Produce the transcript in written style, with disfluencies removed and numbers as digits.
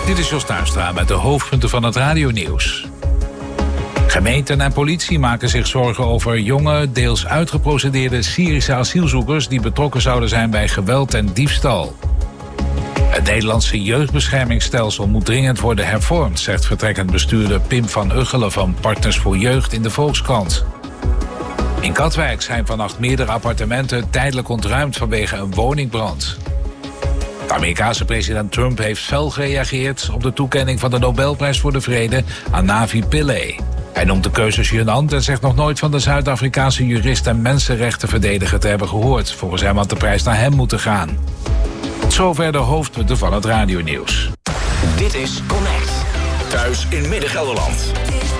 Dit is Jos Tuinstra met de hoofdpunten van het radionieuws. Gemeenten en politie maken zich zorgen over jonge, deels uitgeprocedeerde Syrische asielzoekers die betrokken zouden zijn bij geweld en diefstal. Het Nederlandse jeugdbeschermingsstelsel moet dringend worden hervormd, zegt vertrekkend bestuurder Pim van Uggelen van Partners voor Jeugd in de Volkskrant. In Katwijk zijn vannacht meerdere appartementen tijdelijk ontruimd vanwege een woningbrand. De Amerikaanse president Trump heeft fel gereageerd op de toekenning van de Nobelprijs voor de Vrede aan Navi Pillay. Hij noemt de keuze gênant en zegt nog nooit van de Zuid-Afrikaanse jurist en mensenrechtenverdediger te hebben gehoord. Volgens hem had de prijs naar hem moeten gaan. Tot zover de hoofdpunten van het radionieuws. Dit is Connect. Thuis in Midden-Gelderland.